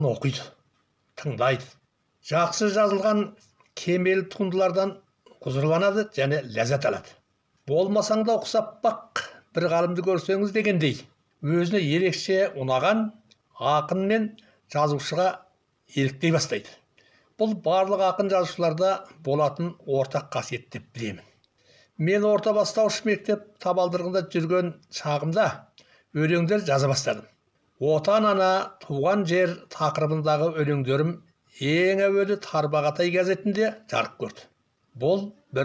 оқиды, тыңдайды. Жақсы жазылған кемел туындылардан құзырланады және ләззат алады. Болмасаң да ұқсап бақ, бір ғалымды көрсеңіз дегендей, өзіне ерекше ұнаған ақын мен жазушыға еліктей бастайды. Бұл барлық ақын жазушыларда болатын ортақ қасиет деп білемін. Мен орта бастауыш мектеп табалдырығында жүрген шағымда өлеңдер жаза бастадым. Отан ана, туған жер тақырыбындағы өлеңдерім ең әуелі Тарбағатай газетінде жарық көрді. Бұл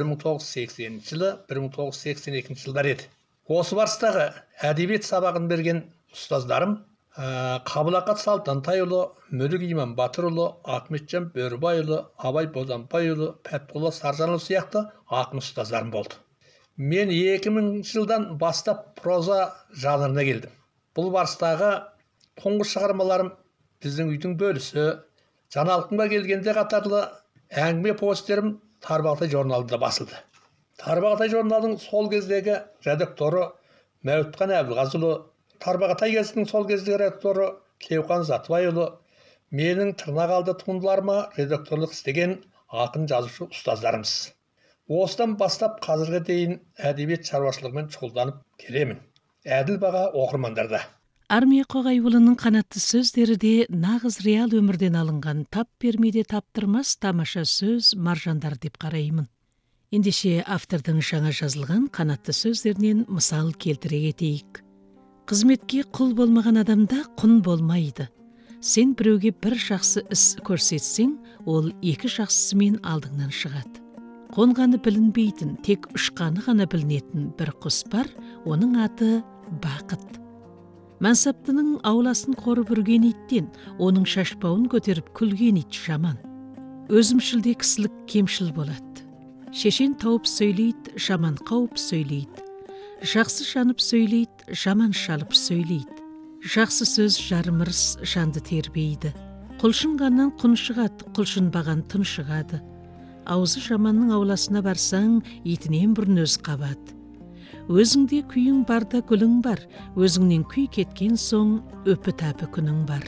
1980 жылы, 1982 жылдар еді. Осы барыстағы әдебиет сабағын берген ұстаздарым Қабылақат Салтантайұлы, Мүлік Иманбатырұлы, Ахметжан Бөрібайұлы, Абай Бозанбайұлы, Пәтқұлы Саржанұлы сияқты ақын ұстаздарым болды. Мен 2000 жылдан бастап проза жанрына келдім. Бұл барыстағы тұңғыш шығармаларым біздің үйдің бөлісі, жаңалыққа келгенде қатарлы әңгіме повестерім Тарбағатай журналында басылды. Тарбағатай журналының сол кездегі редакторы Мәуітхан Әбілғазыұлы, Тарбағатай газетінің сол кездегі редакторы Тілеухан Затбайұлы, менің тырнақалды туындыларыма редакторлық істеген ақын жазушы ұстаздарымыз. Осыдан бастап қазірге дейін әдебиет шаруашылығымен шұғылданып келемін. Әділ баға оқырмандарда. Армия Қоғайұлының қанатты сөздері де нағыз реал өмірден алынған, тап бермейде таптырмас тамаша сөз, маржандар деп қараймын. Ендеше автордың жаңа жазылған қанатты сөздерінен мысал келтіре кетейік. Қызметке құл болмаған адамда құн болмайды. Сен біреуге бір жақсы іс көрсетсең, ол екі жақсысымен алдыңнан шығады. Қонғаны білінбейтін, тек ұшқаны ғана білінетін бір құс бар, оның аты бақыт. Мансаптының ауласын қорып үрген иттен, оның шашпауын көтеріп күлген ит жаман. Өзімшілде кісілік кемшіл болады. Шешен тауып сөйлейді, жаман қауып сөйлейді. Жақсы жанып сөйлейді, жаман шалып сөйлейді. Жақсы сөз жарымырыс жанды тербейді. Құлшынғаннан құн шығады, құлшынбаған тын шығады. Аузы жаманның ауласына барсаң, етінен бұрын өз қабады. Өзіңде күйің барда гүлің бар, өзіңнен күй кеткен соң өпі-тәпі күнің бар.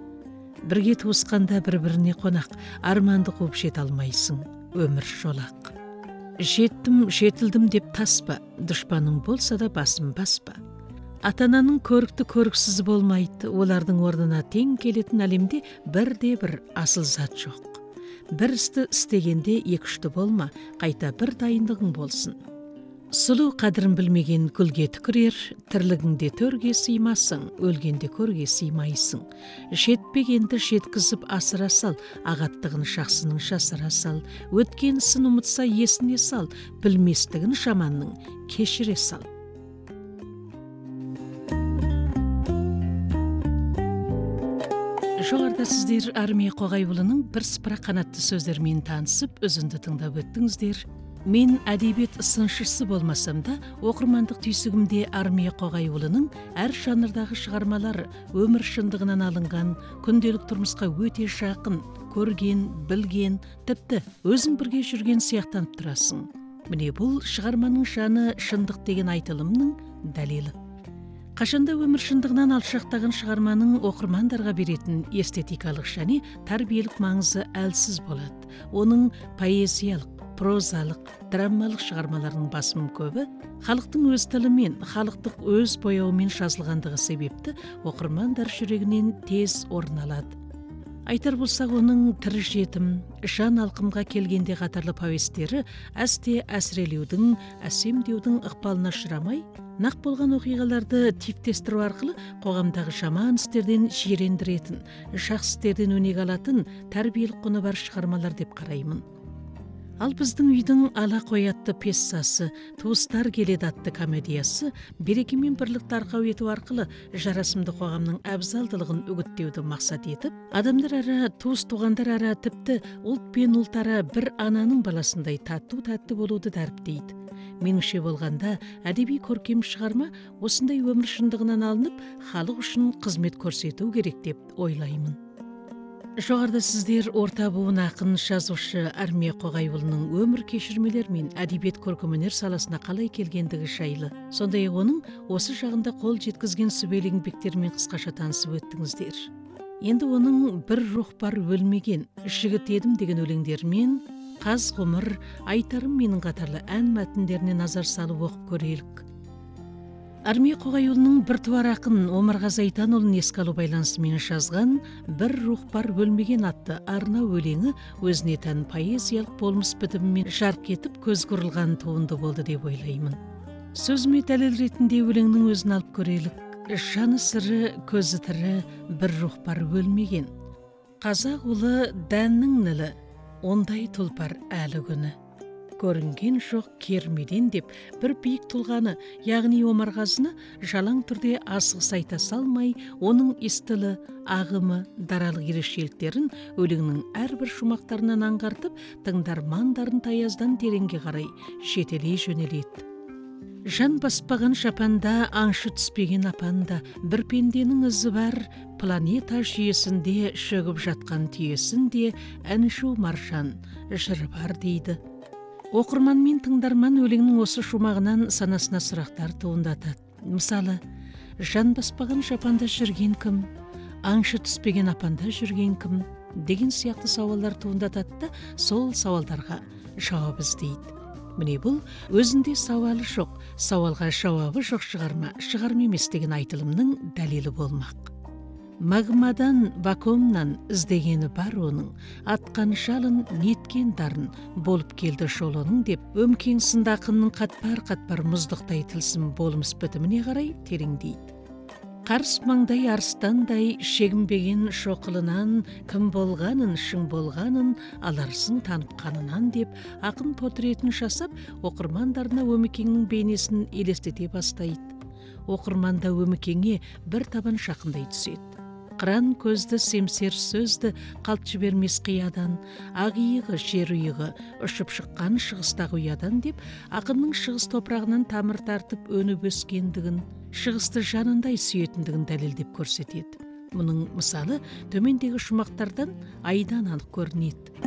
Бірге туысқанда бір-біріне қонақ, арманды қуып жете алмайсың, өмір жолақ. Жеттім, жетілдім деп таспа, дұшпаның болса да басым баспа. Ата-ананың көрікті көріксіз болмайды, олардың орнына тең келетін әлемде бірде-бір асыл зат жоқ. Бір істі істегенде екі-үшті болма, қайта бір дайындығың болсын. Сұлу қадірін білмеген гүлге түкірер, тірлігіңде төрге сыймасың, өлгенде көрге сыймайсың. Жетпегенді жеткізіп асыра сал, ағаттығын жақсының жасыра сал. Өткен ісін ұмытса есіне сал, білместігін жаманның кешіре сал. Жоғарда сіздер Армия Қоғайұлының бірсыпыра қанатты сөздермен танысып, өзінді тыңдап өттіңіздер. Мен әдебиет сыншысы болмасам да, оқырмандық түйсігімде Армия Қоғайұлының әр жанрдағы шығармалары өмір шындығынан алынған, күнделік тұрмысқа өте жақын, көрген, білген, тіпті өзің бірге жүрген сияқтанып тұрасың. Міне бұл шығарманың жаны шындық деген айтылымның дәлелі. Қашанда өмір шындығынан алшақтаған шығарманың оқырмандарға беретін эстетикалық және тәрбиелік маңызы әлсіз болады. Оның поэзиялық, прозалық, драмалық шығармаларының басым көбі халықтың өз тілімен, халықтық өз бояуымен жазылғандығы себепті оқырмандар жүрегінен тез орын алады. Айтар болсақ, оның тірі жетім, жан алқымға келгенде қатарлы повестері әсте әсірелеудің, әсемдеудің ықпалына ұшырамай, нақ болған оқиғаларды типтестіру арқылы қоғамдағы жаман істерден жирендіретін, жақсы істерден өнеге алатын тәрбиелік құны бар шығармалар деп қараймын. Ал біздің үйдің ала қоятты пьесасы, туыстар келеді атты комедиясы береке мен бірлікті арқау ету арқылы жарасымды қоғамның әбзалдылығын үгіттеуді мақсат етіп, адамдар ара, туыс туғандар ара, тіпті ұлт пен ұлт ара бір ананың баласындай тату-тәтті болуды дәріптейді. Меніңше болғанда әдеби көркем шығарма осындай өмір шындығынан алынып, халық үшін қызмет көрсету керек деп ойлаймын. Жоғарда сіздер орта буын ақын жазушы Армия Қоғайұлының өмір кешірмелер мен әдебиет көркемөнер саласына қалай келгендігі жайлы, сондай оның осы жағында қол жеткізген сүбелі еңбектерімен қысқаша танысып өттіңіздер. Енді оның бір рух бар өлмеген, жігіт едім деген өлеңдермен қаз ғұмыр, айтарым менің қатарлы ән мәтіндеріне назар салып оқып көрелік. Армия Қоғайұлының бір туар ақын Омарғазы Айтанұлын еске алу байланысымен жазған «Бір рух бар өлмеген» атты арнау өлеңі өзіне тән поэзиялық болмыс бітімімен жарқ етіп көзге ұрылған туынды болды деп ойлаймын. Сөзіме дәлел ретінде өлеңнің өзін алып көрелік. Жаны сыры, көзі тірі, бір рух бар өлмеген. Қазақ ұлы дәннің нілі, ондай тұлпар әлі күні. Көрінген жоқ кермеден деп бір биік тұлғаны, яғни Омарғазыны жалаң түрде асығыс айта салмай, оның естілі, ағымы, даралық ерекшеліктерін өлеңнің әрбір шумақтарынан аңғартып, тыңдармандарын таяздан тереңге қарай жетелей жөнеледі. Жан баспаған шапанда, аңшы түспеген апанда, бір пенденің ізі бар, планета жүйесінде шөгіп жатқан түйесінде әнші маржан жыры бар дейді. Оқырман мен тыңдарман өлеңнің осы шумағынан санасына сұрақтар туындатады. Мысалы, жан баспаған шапанда жүрген кім, аңшы түспеген апанда жүрген кім деген сияқты сауалдар туындатады да сол сауалдарға жауап іздейді. Міне бұл өзінде сауалы жоқ, сауалға жауабы жоқ шығарма емес деген айтылымның дәлелі болмақ. Магмадан, вакуумнан іздегені бар оның, атқан жалын, неткен дарын, болып келді шолының деп, өмкең сынды ақынның қатпар мұздықтай тылсым болмыс бітіміне қарай тереңдейді. Қарыс маңдай арыстандай шегінбеген шоқылынан, кім болғанын, шың болғанын, аларсың танып қанынан деп, ақын портретін жасап, оқырмандарына Өмекеңнің бейнесін елестете бастайды. Оқырманда Өмекеңе бір табан жақындай түседі. Қыран көзді, семсер сөзді қалт жібермес қиядан, ақ иығы, жер ұйығы, ұшып шыққан шығыстағы ұядан деп, ақынның шығыс топырағынан тамыр тартып өніп өскендігін, шығысты жанындай сүйетіндігін дәлелдеп көрсетеді. Мұның мысалы төмендегі шумақтардан айдан анық көрінеді.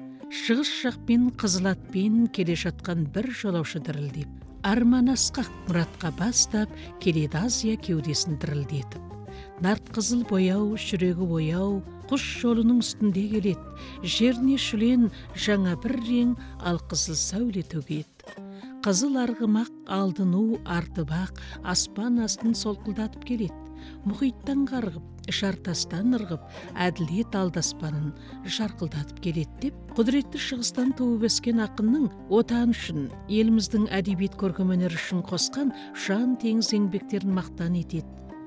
Шығыс жақпен қызыл атпен келе жатқан бір жолаушы дірілдеп, арман асқақ мұратқа бастап келеді Азия кеудесін дірілдетіп. Нарт қызыл бояу, жүрегі бояу, құш жолының үстінде келеді, жеріне шүлен жаңа бір рең, ал қызыл сәуле төгеді. Қызыл арғымақ алдыну артыбақ, аспан астын солқылдатып келеді. Мұхиттан қарғып, жартастан ырғып, әділет алдаспанын жарқылдатып келеді деп, құдіретті шығыстан туып өскен ақынның отан үшін, еліміздің әдебиет көркемөнері үшін қосқан жан теңіз еңбектерін мақтан етеді.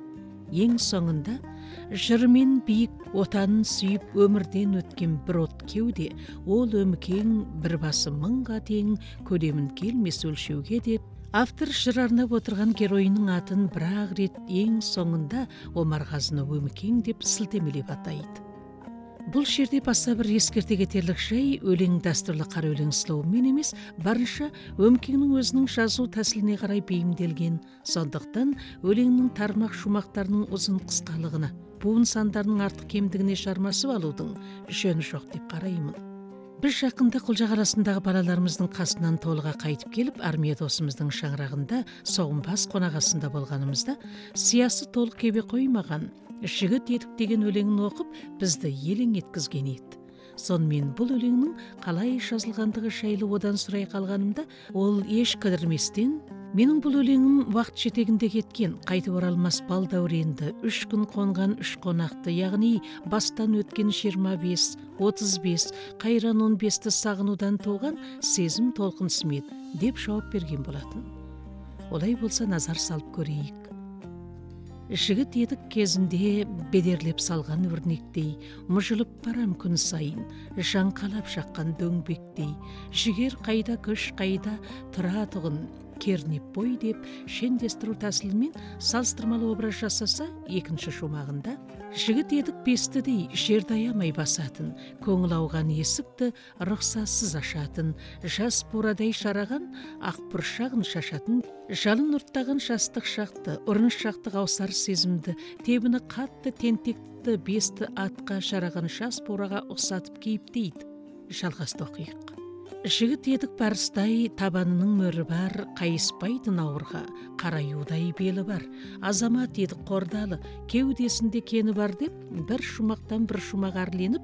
Ең соңында, жырмен биік отанын сүйіп өмірден өткен бір от кеуде, ол Өмекең бір басы мыңға тең, көлемін келмес өлшеуге деп, автор жыр арнап отырған геройының атын бір-ақ рет ең соңында Омарғазыны Өмекең деп сілтемелеп атайды. Бұл жерде баса бір ескерте кетерлік жай, өлең дәстүрлі қара өлең слоумен емес, барынша Өмекеңнің өзінің жазу тәсіліне қарай бейімделген. Сондықтан өлеңнің тармақ шумақтарының ұзын қысқалығына, буын сандарының артық кемдігіне жармасып алудың жөні жоқ деп қараймын. Біз жақында Құлжа қаласындағы балаларымыздың қасынан толыға қайтып келіп, армия досымыздың шаңырағында соғымбас қонағасында болғанымызда, сиясы толық кебе қоймаған жігіт едік деген өлеңін оқып, бізді елең еткізген еді. Сонымен бұл өлеңнің қалай жазылғандығы жайлы одан сұрай қалғанымда, ол еш кідірместен, менің бұл өлеңім уақыт жетегінде кеткен, қайтып оралмас бал дәуренді, 3 күн қонған 3 қонақты, яғни бастан өткен 25, 35, қайран 15-ті сағынудан туған сезім толқынысым еді, деп жауап берген болатын. Олай болса назар салып көрейік. Жігіт едік кезінде бедерлеп салған өрнектей, мұжылып барам күн сайын, жаңқалап жаққан дөңбектей, жігер қайда, күш қайда, тұратұғын, кернеп бой деп, шендестіру тәсілімен салыстырмалы образ жасаса, екінші шумағында, жігіт едік бестідей жерді аямай басатын, көңіл ауған есікті рұқсатсыз ашатын, жас бурадай шараған, ақ бұршағын шашатын, жалын ұрттаған жастық шақты, ұрыныш шақты қаусар сезімді, тебіні қатты тентекті бесті атқа шараған жас бураға ұқсатып кейіптейді. Жалғасты оқиық. жігіт едік барыстай, табанының мөрі бар, қайыспайтын ауырға, қараюдай белі бар. Азамат едік қордалы, кеудесінде кені бар деп, бір шумақтан бір шумақ әрленіп,